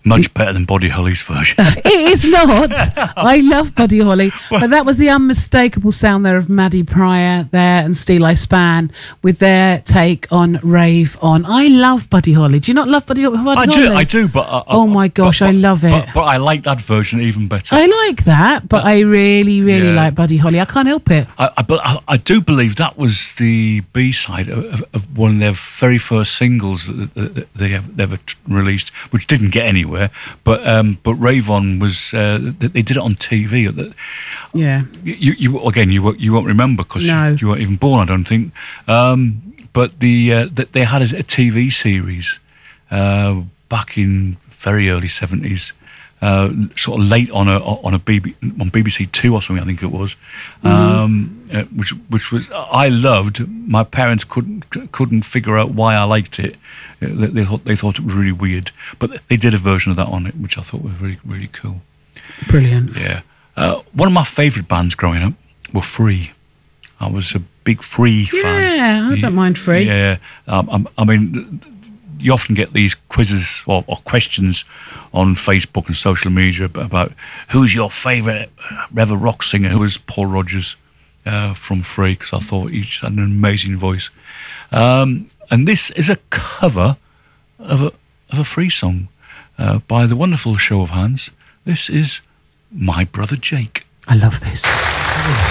Much better than Buddy Holly's version. It is not. I love Buddy Holly, but that was the unmistakable sound there of Maddie Pryor there and Steeleye Span with their take on Rave On. I love Buddy Holly. Do you not love Buddy Holly? I do, but oh my gosh, I love it. But I like that version even better. I like that, but I really like Buddy Holly. I can't help it. But I do believe that was the B-side of one of their very first singles that they ever released, which didn't get anywhere. But Rave On was they did it on TV. Yeah. You won't remember because you weren't even born, I don't think. But they had a TV series back in very early 70s. Sort of late on BBC Two or something, I think it was, which was I loved. My parents couldn't figure out why I liked it. They thought it was really weird, but they did a version of that on it, which I thought was really, really cool. Brilliant. Yeah. One of my favourite bands growing up were Free. I was a big Free fan. Yeah, I don't mind Free. Yeah, I mean, you often get these quizzes or questions on Facebook and social media about who's your favourite Rever Rock singer. Who was Paul Rodgers from Free, because I thought he had an amazing voice. And this is a cover of a Free song by the wonderful Show of Hands. This is My Brother Jake. I love this.